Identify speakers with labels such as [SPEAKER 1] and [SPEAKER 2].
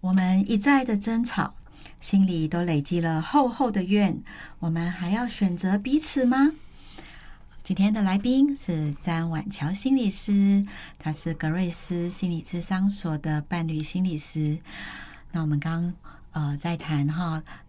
[SPEAKER 1] 我们一再的争吵，心里都累积了厚厚的怨，我们还要选择彼此吗？今天的来宾是詹婉乔心理师，他是格瑞斯心理咨商所的伴侣心理师。那我们刚在谈